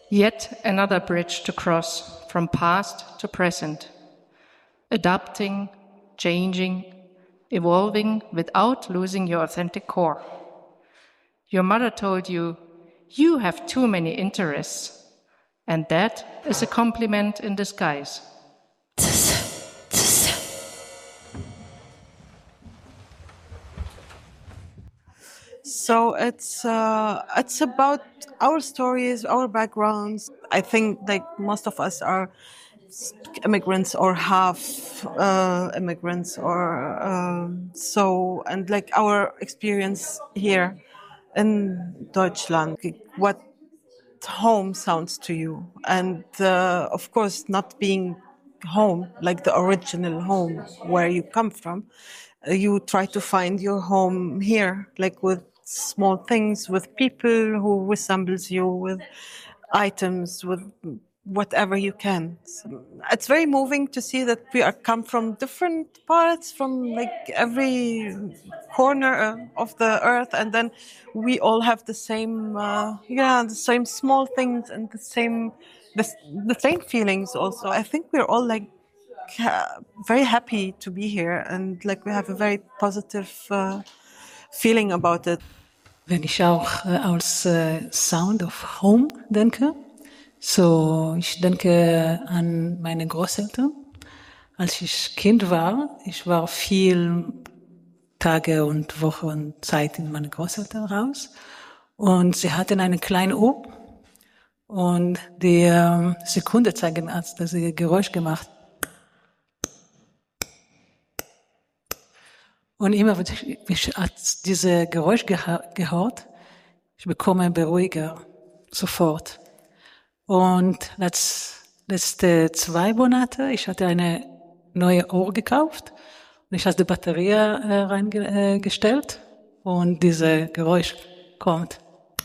Yet another bridge to cross from past to present, adapting, changing, evolving without losing your authentic core. Your mother told you, you have too many interests, and that is a compliment in disguise. So it's about our stories, our backgrounds. I think like most of us are immigrants or half immigrants, or so, and like our experience here in Deutschland, what home sounds to you, and of course not being home like the original home where you come from, you try to find your home here, like with small things, with people who resembles you, with items, with whatever you can. So it's very moving to see that we are come from different parts, from like every corner of the earth, and then we all have the same, the same small things and the same feelings. Also, I think we're all like very happy to be here, and like we have a very positive feeling about it. Wenn ich auch als Sound of Home denke, so ich denke an meine Großeltern. Als ich Kind war, ich war viel Tage und Wochen und Zeit in meine Großeltern raus, und sie hatten eine kleine Uhr, und die Sekunde zeigen, als dass sie Geräusch gemacht. Und immer, wenn ich diese Geräusch gehört, ich bekomme beruhiger, sofort. Und letzte 2 Monate, ich hatte eine neue Uhr gekauft, und ich habe die Batterie reingestellt, und dieses Geräusch kommt.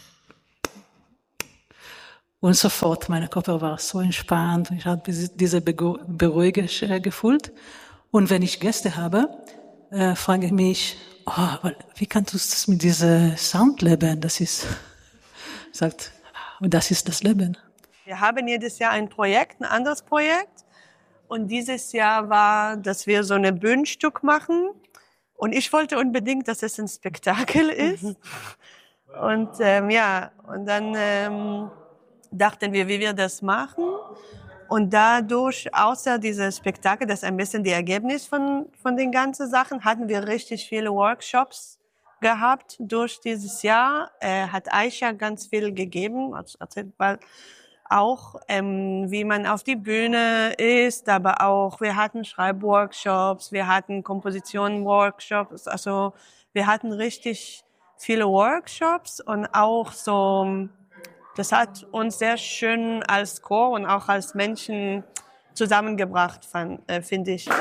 Und sofort, mein Körper war so entspannt, und ich habe diese Beruhigung gefühlt. Und wenn ich Gäste habe, frage ich mich, wie kannst du das mit diesem Sound leben? Das ist, sagt, das ist das Leben. Wir haben jedes Jahr ein anderes Projekt. Und dieses Jahr war, dass wir so ein Bühnenstück machen. Und ich wollte unbedingt, dass es ein Spektakel ist. Und und dann dachten wir, wie wir das machen. Und dadurch, außer dieses Spektakel, das ist ein bisschen die Ergebnis von den ganzen Sachen, hatten wir richtig viele Workshops gehabt durch dieses Jahr. Hat Aisha ganz viel gegeben, erzählt mal auch, wie man auf die Bühne ist, aber auch, wir hatten Schreibworkshops, wir hatten Komposition-Workshops, also wir hatten richtig viele Workshops, und auch so, das hat uns sehr schön als Chor und auch als Menschen zusammengebracht, finde ich.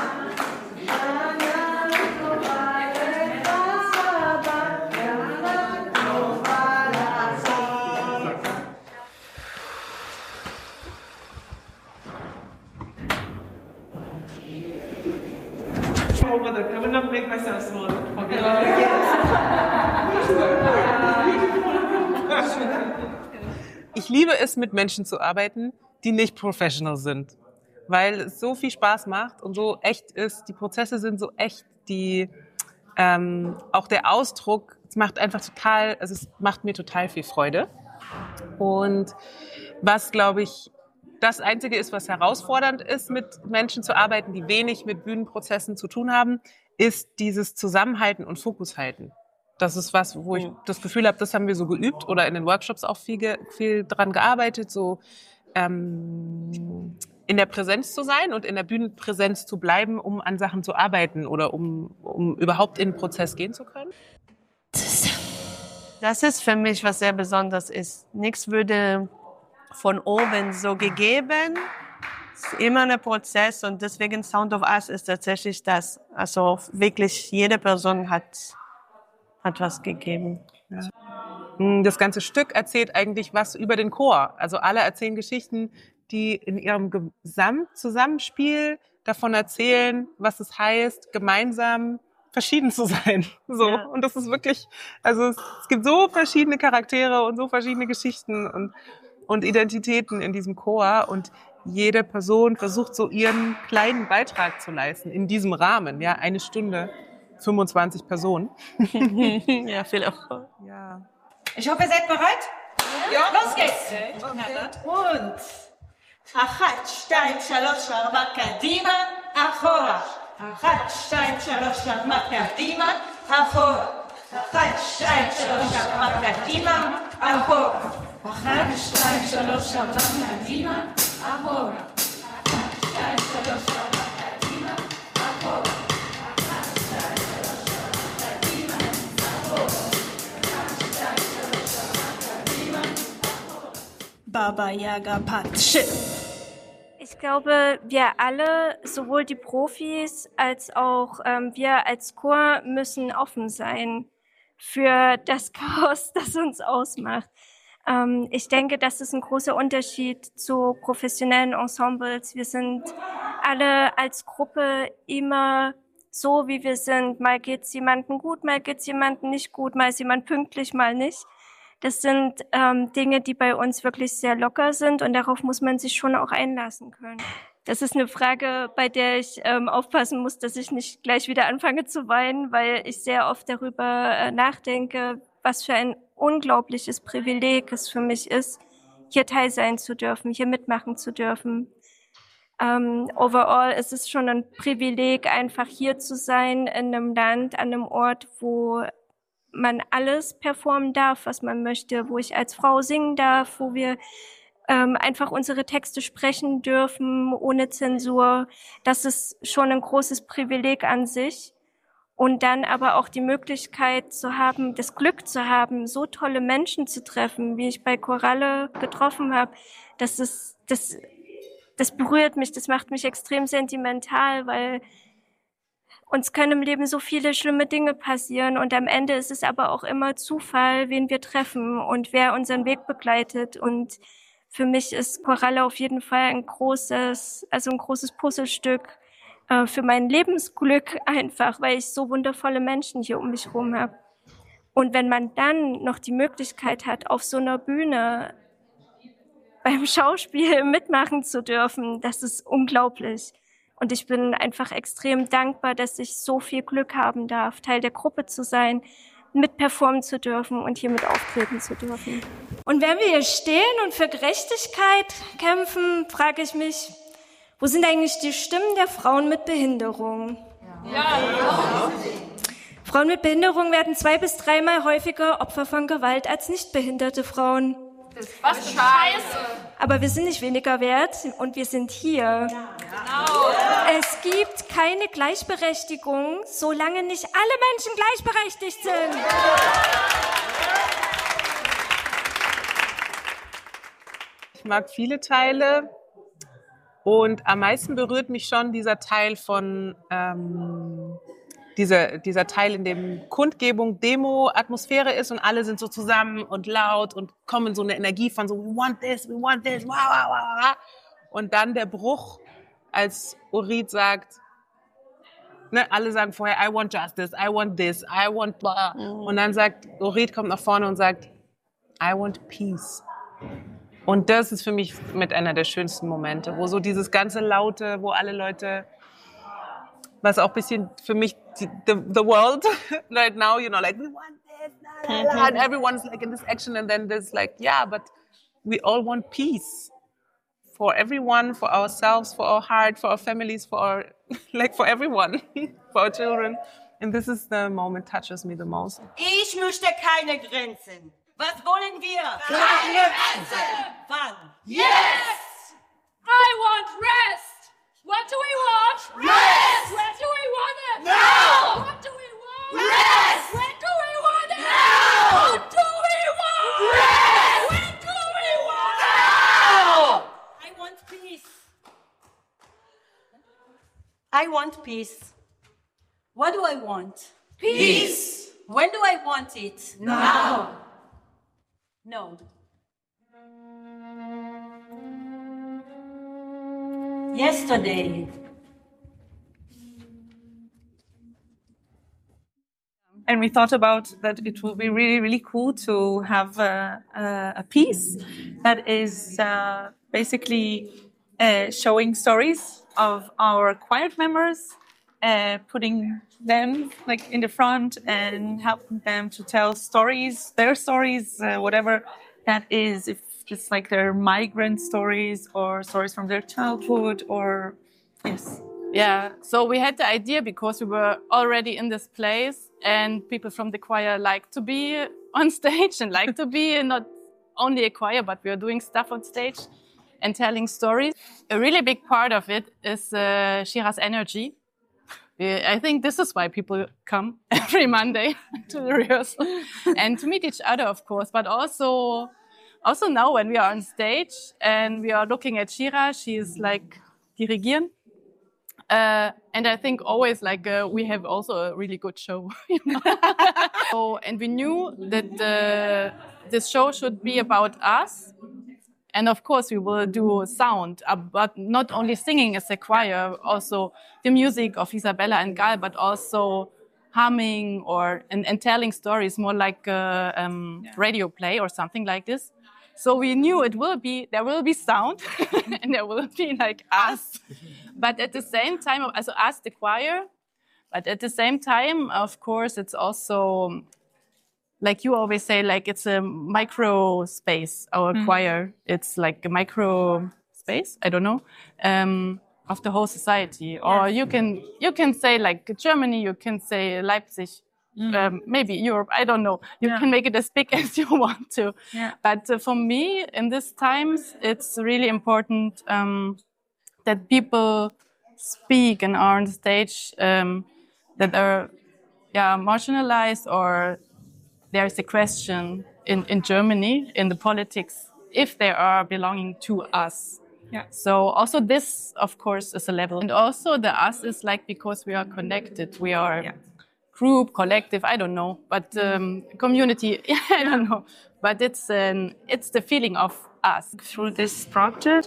I will not make myself small. Ich liebe es, mit Menschen zu arbeiten, die nicht professional sind, weil es so viel Spaß macht und so echt ist. Die Prozesse sind so echt, auch der Ausdruck, es macht mir total viel Freude. Und was, glaube ich, das Einzige ist, was herausfordernd ist, mit Menschen zu arbeiten, die wenig mit Bühnenprozessen zu tun haben, ist dieses Zusammenhalten und Fokus halten. Das ist was, wo ich das Gefühl habe, das haben wir so geübt oder in den Workshops auch viel dran gearbeitet, so in der Präsenz zu sein und in der Bühnenpräsenz zu bleiben, um an Sachen zu arbeiten oder um überhaupt in den Prozess gehen zu können. Das ist für mich, was sehr besonders ist. Nichts würde von oben so gegeben. Es ist immer ein Prozess, und deswegen Sound of Us ist tatsächlich das. Also wirklich jede Person hat was gegeben. Ja. Das ganze Stück erzählt eigentlich was über den Chor. Also alle erzählen Geschichten, die in ihrem Gesamtzusammenspiel davon erzählen, was es heißt, gemeinsam verschieden zu sein. So. Ja. Und das ist wirklich, also es gibt so verschiedene Charaktere und so verschiedene Geschichten, und und Identitäten in diesem Chor und jede Person versucht so ihren kleinen Beitrag zu leisten in diesem Rahmen, ja, 1 Stunde, 25 Personen. Ja, viel Erfolg. Ja. Ich hoffe, ihr seid bereit? Ja. Los geht's. Und אחת, שתיים, שלוש, ארבע, קדימה, אחורה. אחת, שתיים, שלוש, ארבע, קדימה, אחורה. אחת, שתיים, שלוש, ארבע, קדימה, אחורה. אחת, שתיים, שלוש, ארבע, קדימה, אחורה. אחת, שתיים, שלוש, ארבע, קדימה, אחורה. אחת, שתיים, שלוש, ארבע, קדימה, אחורה. אחת, שתיים, שלוש, ארבע, קדימה, אחורה. Baba Yaga Patsche. Ich glaube, wir alle, sowohl die Profis als auch wir als Chor, müssen offen sein für das Chaos, das uns ausmacht. Ich denke, das ist ein großer Unterschied zu professionellen Ensembles. Wir sind alle als Gruppe immer so, wie wir sind. Mal geht's jemandem gut, mal geht's jemandem nicht gut, mal ist jemand pünktlich, mal nicht. Das sind Dinge, die bei uns wirklich sehr locker sind und darauf muss man sich schon auch einlassen können. Das ist eine Frage, bei der ich aufpassen muss, dass ich nicht gleich wieder anfange zu weinen, weil ich sehr oft darüber nachdenke, was für ein unglaubliches Privileg es für mich ist, hier teil sein zu dürfen, hier mitmachen zu dürfen. Overall ist es schon ein Privileg, einfach hier zu sein, in einem Land, an einem Ort, wo man alles performen darf, was man möchte, wo ich als Frau singen darf, wo wir einfach unsere Texte sprechen dürfen, ohne Zensur. Das ist schon ein großes Privileg an sich. Und dann aber auch die Möglichkeit zu haben, das Glück zu haben, so tolle Menschen zu treffen, wie ich bei Koralle getroffen habe. Das berührt mich, das macht mich extrem sentimental, weil uns können im Leben so viele schlimme Dinge passieren und am Ende ist es aber auch immer Zufall, wen wir treffen und wer unseren Weg begleitet. Und für mich ist Koralle auf jeden Fall ein großes Puzzlestück für mein Lebensglück einfach, weil ich so wundervolle Menschen hier um mich herum habe. Und wenn man dann noch die Möglichkeit hat, auf so einer Bühne beim Schauspiel mitmachen zu dürfen, das ist unglaublich. Und ich bin einfach extrem dankbar, dass ich so viel Glück haben darf, Teil der Gruppe zu sein, mitperformen zu dürfen und hier mit auftreten zu dürfen. Und wenn wir hier stehen und für Gerechtigkeit kämpfen, frage ich mich, wo sind eigentlich die Stimmen der Frauen mit Behinderung? Ja. Frauen mit Behinderung werden 2- bis 3-mal häufiger Opfer von Gewalt als nicht behinderte Frauen. Was für Scheiße! Aber wir sind nicht weniger wert und wir sind hier. Genau. Es gibt keine Gleichberechtigung, solange nicht alle Menschen gleichberechtigt sind. Ich mag viele Teile und am meisten berührt mich schon dieser Teil von dieser Teil, in dem Kundgebung, Demo, Atmosphäre ist und alle sind so zusammen und laut und kommen so eine Energie von so we want this, wow, wow, wow. Und dann der Bruch, als Orit sagt, ne, alle sagen vorher, I want justice, I want this, I want blah. Und dann sagt, Orit kommt nach vorne und sagt, I want peace. Und das ist für mich mit einer der schönsten Momente, wo so dieses ganze Laute, wo alle Leute, was auch ein bisschen für mich the world right now, you know, like we want this, la, la, la, and everyone's like in this action, and then there's like, yeah, but we all want peace for everyone, for ourselves, for our heart, for our families, for our, like for everyone, for our children. And this is the moment touches me the most. Ich möchte keine Grenzen. Was wollen wir? Keine Grenzen! Wann? Yes! I want rest! What do we want? Rest! Where do we want it? Now! What do we want? Rest! When do we want it? Now! What do we want? Rest! When do we want it? Now! I want peace. I want peace. What do I want? Peace! When do I want it? Now! No. Yesterday. And we thought about that it will be really, really cool to have a piece that is basically showing stories of our choir members, putting them like in the front and helping them to tell stories, their stories, whatever that is, if it's like their migrant stories or stories from their childhood or yes. Yeah, so we had the idea because we were already in this place and people from the choir like to be on stage and like to be not only a choir, but we are doing stuff on stage and telling stories. A really big part of it is Shira's energy. I think this is why people come every Monday to the rehearsal and to meet each other, of course, but also now when we are on stage and we are looking at Shira, she is like dirigieren. And I think always like we have also a really good show. So, and we knew that this show should be about us. And of course we will do sound, but not only singing as a choir, also the music of Isabella and Gal, but also humming and telling stories, more like a radio play or something like this. So we knew there will be sound and there will be like us. But at the same time, also us, the choir, but at the same time, of course, it's also, like you always say, like it's a micro space, our choir. It's like a micro space, I don't know, of the whole society. Or you can say like Germany, you can say Leipzig. Maybe Europe, I don't know. You can make it as big as you want to. Yeah. But for me, in these times, it's really important that people speak and are on the stage that are marginalized, or there's a question in Germany, in the politics, if they are belonging to us. Yeah. So also this, of course, is a level. And also the us is like because we are connected. We are group, collective, I don't know, but community, I don't know. But it's the feeling of us. Through this project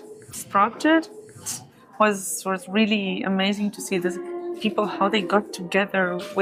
was really amazing to see these people, how they got together